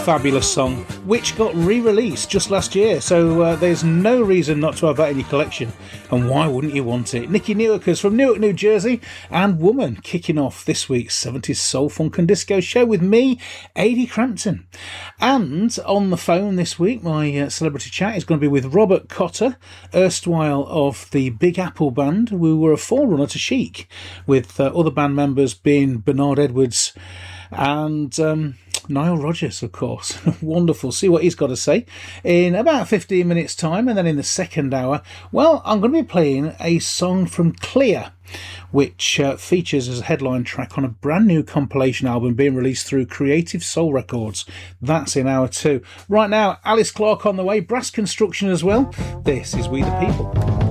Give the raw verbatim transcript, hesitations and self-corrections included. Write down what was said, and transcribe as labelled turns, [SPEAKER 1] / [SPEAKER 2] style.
[SPEAKER 1] fabulous song, which got re-released just last year, so uh, there's no reason not to have that in your collection, and why wouldn't you want it? Nikki Newakers from Newark, New Jersey, and Woman, kicking off this week's seventies Soul, Funk and Disco show with me, Adi Crampton. And on the phone this week, my uh, celebrity chat is going to be with Robert Cotter, erstwhile of the Big Apple Band, who were a forerunner to Chic, with uh, other band members being Bernard Edwards and um, Nile Rodgers, of course. Wonderful. See what he's got to say in about fifteen minutes' time. And then in the second hour, well, I'm going to be playing a song from Clear, which uh, features as a headline track on a brand new compilation album being released through Creative Soul Records. That's in hour two. Right now, Alice Clark on the way, Brass Construction as well. This is We the People.